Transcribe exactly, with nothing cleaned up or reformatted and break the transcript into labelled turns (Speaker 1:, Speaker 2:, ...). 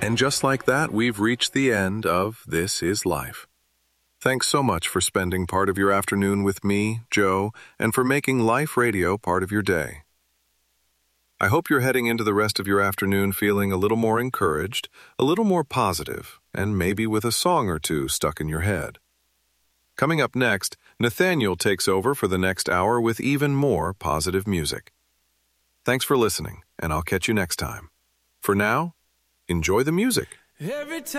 Speaker 1: And just like that, we've reached the end of This Is Life. Thanks so much for spending part of your afternoon with me, Joe, and for making Life Radio part of your day. I hope you're heading into the rest of your afternoon feeling a little more encouraged, a little more positive, and maybe with a song or two stuck in your head. Coming up next, Nathaniel takes over for the next hour with even more positive music. Thanks for listening, and I'll catch you next time. For now, enjoy the music.
Speaker 2: Every time